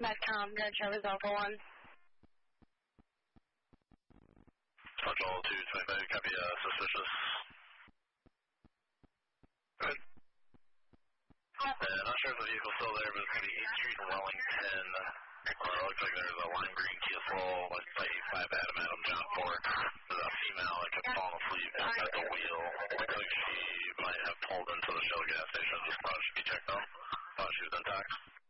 Metcom, Red Charlie's Alpha 1. Central 225, copy, suspicious. Good. Not sure if the vehicle's still there, but it's going to be 8th Street in Wellington. Looks like there's a lime green Kia Soul, like 5 Adam John Ford. There's a female that kept falling asleep at the wheel. Looks like she might have pulled into the Shell gas station. This car should be checked on. Thought she was intact.